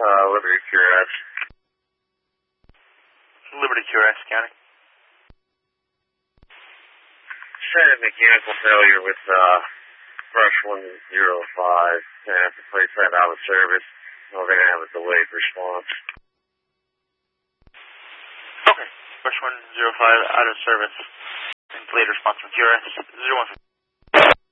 Liberty QRS. Liberty QRS County. Had a mechanical failure with Brush 105 and have to place that out of service. We're going to have a delayed response. Okay. Brush 105 out of service and delayed response from QRS 01.